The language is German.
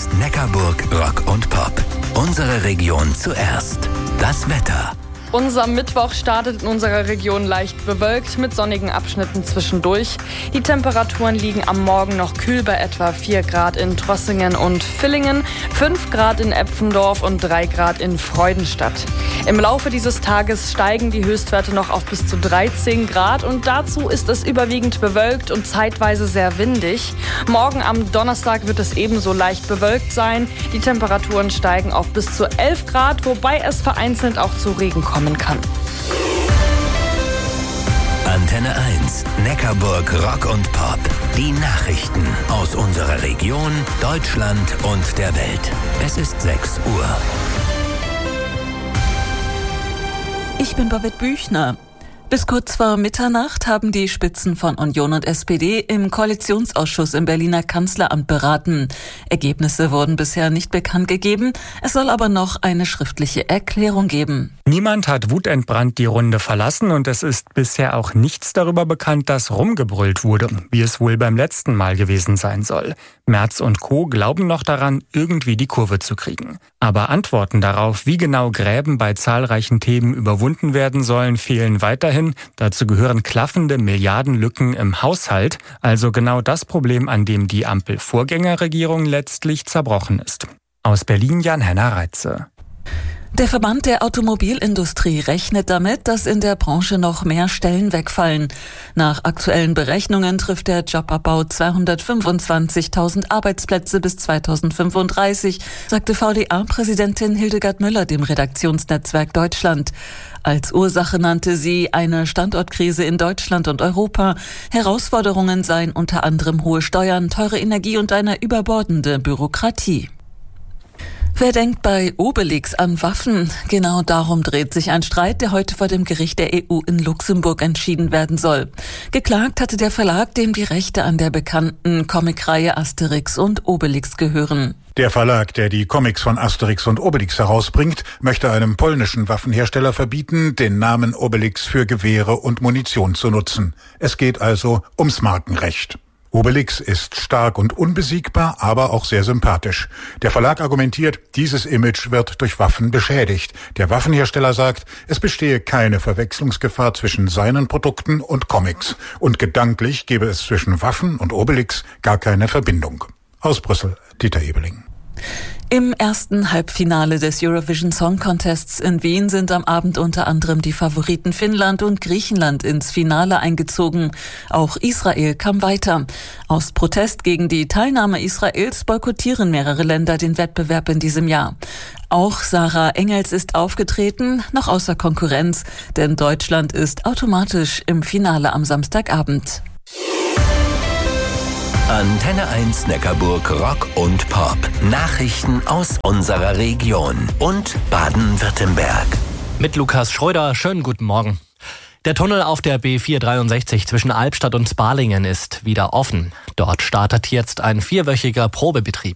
1 Neckarburg Rock und Pop. Unsere Region zuerst. Das Wetter. Unser Mittwoch startet in unserer Region leicht bewölkt mit sonnigen Abschnitten zwischendurch. Die Temperaturen liegen am Morgen noch kühl bei etwa 4 Grad in Trossingen und Villingen, 5 Grad in Epfendorf und 3 Grad in Freudenstadt. Im Laufe dieses Tages steigen die Höchstwerte noch auf bis zu 13 Grad und dazu ist es überwiegend bewölkt und zeitweise sehr windig. Morgen am Donnerstag wird es ebenso leicht bewölkt sein. Die Temperaturen steigen auf bis zu 11 Grad, wobei es vereinzelt auch zu Regen kommen kann. Antenne 1, Neckarburg Rock und Pop. Die Nachrichten aus unserer Region, Deutschland und der Welt. Es ist 6 Uhr. Ich bin Babette Büchner. Bis kurz vor Mitternacht haben die Spitzen von Union und SPD im Koalitionsausschuss im Berliner Kanzleramt beraten. Ergebnisse wurden bisher nicht bekannt gegeben. Es soll aber noch eine schriftliche Erklärung geben. Niemand hat wutentbrannt die Runde verlassen und es ist bisher auch nichts darüber bekannt, dass rumgebrüllt wurde, wie es wohl beim letzten Mal gewesen sein soll. Merz und Co. glauben noch daran, irgendwie die Kurve zu kriegen. Aber Antworten darauf, wie genau Gräben bei zahlreichen Themen überwunden werden sollen, fehlen weiterhin. Dazu gehören klaffende Milliardenlücken im Haushalt, also genau das Problem, an dem die Ampel-Vorgängerregierung letztlich zerbrochen ist. Aus Berlin Jan-Henner Reitze. Der Verband der Automobilindustrie rechnet damit, dass in der Branche noch mehr Stellen wegfallen. Nach aktuellen Berechnungen trifft der Jobabbau 225.000 Arbeitsplätze bis 2035, sagte VDA-Präsidentin Hildegard Müller dem Redaktionsnetzwerk Deutschland. Als Ursache nannte sie eine Standortkrise in Deutschland und Europa. Herausforderungen seien unter anderem hohe Steuern, teure Energie und eine überbordende Bürokratie. Wer denkt bei Obelix an Waffen? Genau darum dreht sich ein Streit, der heute vor dem Gericht der EU in Luxemburg entschieden werden soll. Geklagt hatte der Verlag, dem die Rechte an der bekannten Comicreihe Asterix und Obelix gehören. Der Verlag, der die Comics von Asterix und Obelix herausbringt, möchte einem polnischen Waffenhersteller verbieten, den Namen Obelix für Gewehre und Munition zu nutzen. Es geht also ums Markenrecht. Obelix ist stark und unbesiegbar, aber auch sehr sympathisch. Der Verlag argumentiert, dieses Image wird durch Waffen beschädigt. Der Waffenhersteller sagt, es bestehe keine Verwechslungsgefahr zwischen seinen Produkten und Comics. Und gedanklich gebe es zwischen Waffen und Obelix gar keine Verbindung. Aus Brüssel, Dieter Ebeling. Im ersten Halbfinale des Eurovision Song Contests in Wien sind am Abend unter anderem die Favoriten Finnland und Griechenland ins Finale eingezogen. Auch Israel kam weiter. Aus Protest gegen die Teilnahme Israels boykottieren mehrere Länder den Wettbewerb in diesem Jahr. Auch Sarah Engels ist aufgetreten, noch außer Konkurrenz, denn Deutschland ist automatisch im Finale am Samstagabend. Antenne 1 Neckarburg Rock und Pop. Nachrichten aus unserer Region und Baden-Württemberg. Mit Lukas Schröder, schönen guten Morgen. Der Tunnel auf der B463 zwischen Albstadt und Balingen ist wieder offen. Dort startet jetzt ein 4-wöchiger Probebetrieb.